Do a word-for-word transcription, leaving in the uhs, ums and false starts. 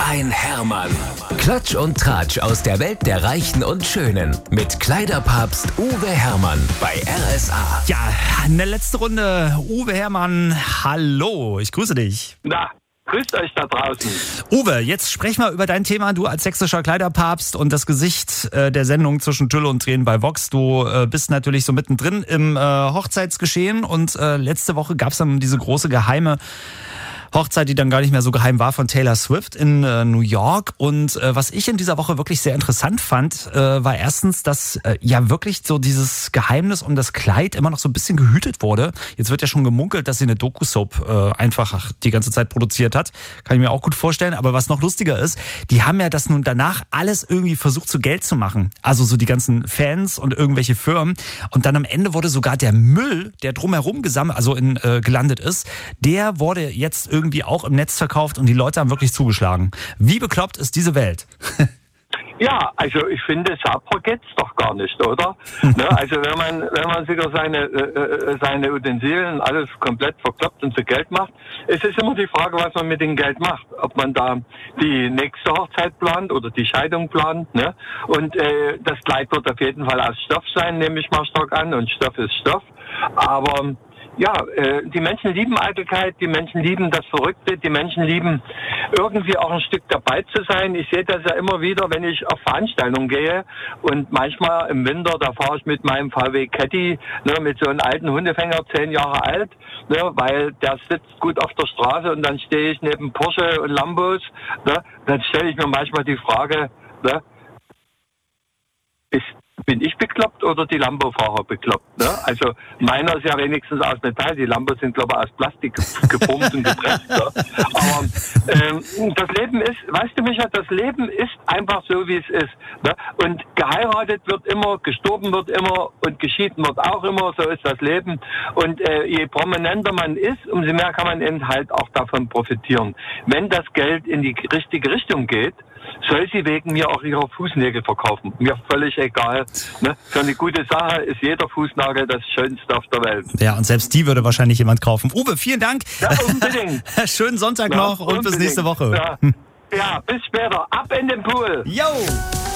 ein Hermann. Klatsch und Tratsch aus der Welt der Reichen und Schönen. Mit Kleiderpapst Uwe Hermann bei R S A. Ja, eine letzte Runde. Uwe Hermann, hallo, ich grüße dich. Na, grüßt euch da draußen. Uwe, jetzt sprech mal über dein Thema. Du als sächsischer Kleiderpapst und das Gesicht äh, der Sendung zwischen Tülle und Tränen bei Vox. Du äh, bist natürlich so mittendrin im äh, Hochzeitsgeschehen und äh, letzte Woche gab es dann diese große geheime Hochzeit, die dann gar nicht mehr so geheim war, von Taylor Swift in äh, New York. Und äh, was ich in dieser Woche wirklich sehr interessant fand, äh, war erstens, dass äh, ja wirklich so dieses Geheimnis um das Kleid immer noch so ein bisschen gehütet wurde. Jetzt wird ja schon gemunkelt, dass sie eine Doku-Soap äh, einfach die ganze Zeit produziert hat. Kann ich mir auch gut vorstellen. Aber was noch lustiger ist, die haben ja das nun danach alles irgendwie versucht zu Geld zu machen. Also so die ganzen Fans und irgendwelche Firmen. Und dann am Ende wurde sogar der Müll, der drumherum gesammelt, also in, äh, gelandet ist, der wurde jetzt irgendwie auch im Netz verkauft und die Leute haben wirklich zugeschlagen. Wie bekloppt ist diese Welt? Ja, also ich finde, sapper geht's doch gar nicht, oder? Ne, also wenn man wenn man sogar seine äh, seine Utensilien alles komplett verkloppt und zu Geld macht, es ist immer die Frage, was man mit dem Geld macht. Ob man da die nächste Hochzeit plant oder die Scheidung plant. Ne? Und äh, das Kleid wird auf jeden Fall aus Stoff sein, nehme ich mal stark an. Und Stoff ist Stoff. Aber ja, äh, die Menschen lieben Eitelkeit, die Menschen lieben das Verrückte, die Menschen lieben irgendwie auch ein Stück dabei zu sein. Ich sehe das ja immer wieder, wenn ich auf Veranstaltungen gehe und manchmal im Winter, da fahre ich mit meinem V W Caddy, ne, mit so einem alten Hundefänger, zehn Jahre alt, ne, weil der sitzt gut auf der Straße und dann stehe ich neben Porsche und Lambos, ne, dann stelle ich mir manchmal die Frage, ne, ist bin ich bekloppt oder die Lambo-Fahrer bekloppt? Ne? Also meiner ist ja wenigstens aus Metall, die Lambos sind, glaube ich, aus Plastik gepumpt und gepresst. Ne? Aber ähm, das Leben ist, weißt du, Micha, das Leben ist einfach so, wie es ist. Ne? Und geheiratet wird immer, gestorben wird immer und geschieden wird auch immer, so ist das Leben. Und äh, je prominenter man ist, umso mehr kann man eben halt auch davon profitieren. Wenn das Geld in die richtige Richtung geht, soll sie wegen mir auch ihre Fußnägel verkaufen. Mir völlig egal. Ne? Für eine gute Sache ist jeder Fußnagel das Schönste auf der Welt. Ja, und selbst die würde wahrscheinlich jemand kaufen. Uwe, vielen Dank. Ja, unbedingt. Schönen Sonntag ja, noch und unbedingt. bis nächste Woche. Ja. Ja, bis später. Ab in den Pool. Jo!